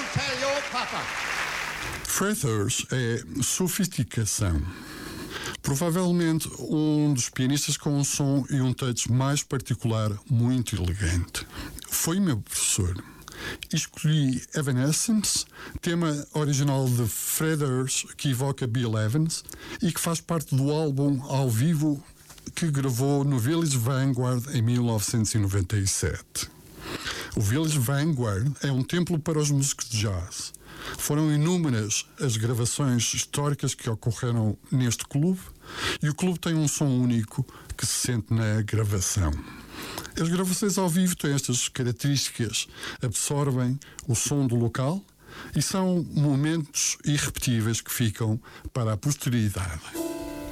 Don't tell your papa. Fred é sofisticação. Provavelmente um dos pianistas com um som e um touch mais particular, muito elegante. Foi meu professor. Escolhi Evanescence, tema original de Fred Durst, que evoca Bill Evans e que faz parte do álbum ao vivo que gravou no Village Vanguard em 1997. O Village Vanguard é um templo para os músicos de jazz. Foram inúmeras as gravações históricas que ocorreram neste clube e o clube tem um som único que se sente na gravação. As gravações ao vivo têm estas características, absorvem o som do local e são momentos irrepetíveis que ficam para a posteridade.